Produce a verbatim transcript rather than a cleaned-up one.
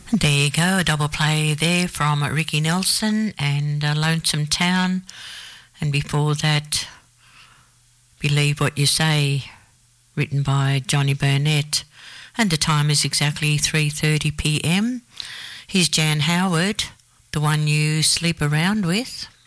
There you go, a double play there from Ricky Nelson and uh, Lonesome Town. And before that, Believe What You Say, written by Johnny Burnett. And the time is exactly three thirty p m. Here's Jan Howard, The One You Sleep Around With.